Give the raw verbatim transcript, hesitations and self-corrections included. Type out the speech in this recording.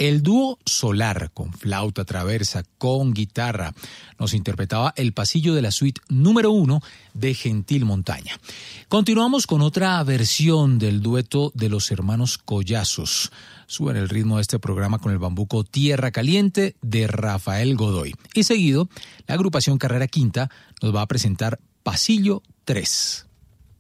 El dúo Solar, con flauta traversa, con guitarra, nos interpretaba el pasillo de la suite número uno de Gentil Montaña. Continuamos con otra versión del dueto de los hermanos Collazos. Suben el ritmo de este programa con el bambuco Tierra Caliente de Rafael Godoy. Y seguido, la agrupación Carrera Quinta nos va a presentar Pasillo tres.